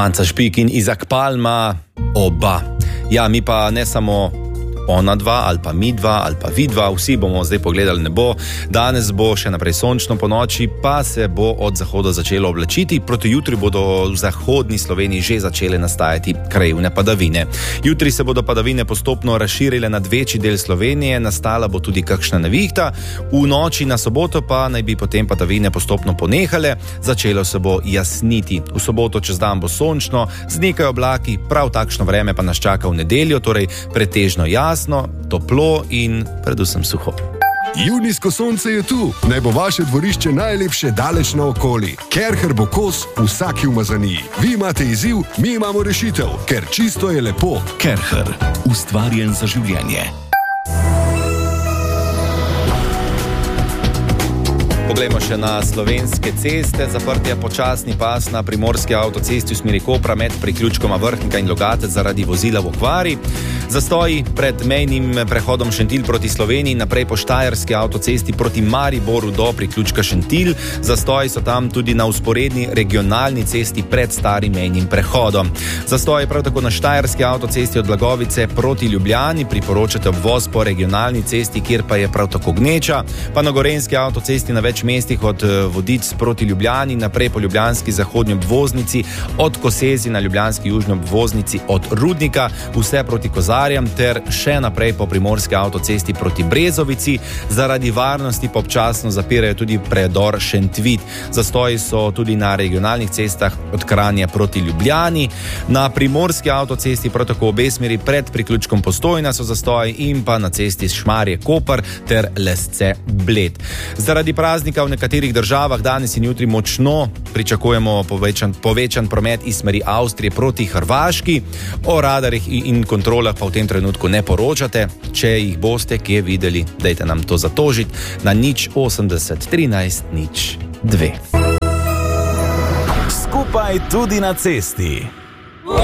Manca Špik in Izak Palma, oba. Ja, mi pa ne samo ona dva, ali pa mi dva, ali pa vi dva, vsi bomo zdaj pogledali nebo. Danes bo še naprej sončno, po noči pa se bo od zahoda začelo oblačiti. Proti jutri bodo v zahodni Sloveniji že začele nastajati krajevne padavine. Jutri se bodo padavine postopno razširile nad večji del Slovenije, nastala bo tudi kakšna nevihta. V noči na soboto pa naj bi potem padavine postopno ponehale, začelo se bo jasniti. V soboto čez dan bo sončno, z nekaj oblaki, prav takšno vreme pa nas čaka v nedeljo, torej pretežno jasno, toplo in predvsem suho. Junijsko sonce je tu, naj bo vaše dvorišče najlepše daleč naokoli. Kerher bo kos vsaki umazaniji. Vi imate izziv, mi imamo rešitev, ker čisto je lepo. Kerher, ustvarjen za življenje. Poglejmo še na slovenske ceste. Zaprt je počasni pas na primorski avtocesti v smeri Kopra med priključkoma Vrhnika in Logatec zaradi vozila v okvari. Zastoji pred mejnim prehodom Šentilj proti Sloveniji, naprej po štajerski avtocesti proti Mariboru do priključka Šentilj. Zastoji so tam tudi na vzporedni regionalni cesti pred starim mejnim prehodom. Zastoji prav tako na štajerski avtocesti od Blagovice proti Ljubljani, priporočate obvoz po regionalni cesti, kjer pa je prav tako gneča, pa na gorenjski avtocesti na več mestih od Vodic proti Ljubljani, naprej po ljubljanski zahodnji obvoznici, od Kosezi na ljubljanski južni obvoznici od Rudnika, vse proti Kozarjam ter še naprej po primorski avtocesti proti Brezovici. Zaradi varnosti pa občasno zapirajo tudi predor Šentvit. Zastoji so tudi na regionalnih cestah od Kranja proti Ljubljani. Na primorski avtocesti prav tako obe smeri pred priključkom Postojna so zastoji in pa na cesti Šmarje Koper ter Lesce Bled. Zaradi praznika v nekaterih državah danes in jutri močno pričakujemo povečan promet iz smeri Avstrije proti Hrvaški. O radarjih in kontrolah pa v tem trenutku ne poročate. Če jih boste kje videli, dajte nam to zatožiti na 080 13 02. Skupaj tudi na cesti.